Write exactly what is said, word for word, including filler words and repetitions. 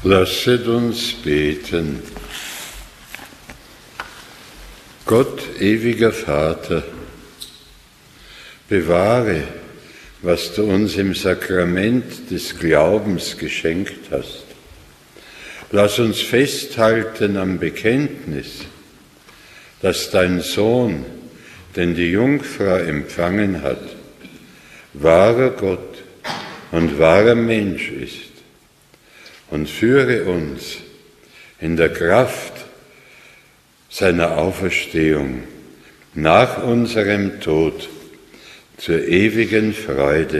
Lasset uns beten. Gott, ewiger Vater, bewahre, was du uns im Sakrament des Glaubens geschenkt hast. Lass uns festhalten am Bekenntnis, dass dein Sohn, den die Jungfrau empfangen hat, wahrer Gott und wahrer Mensch ist. Und führe uns in der Kraft seiner Auferstehung nach unserem Tod zur ewigen Freude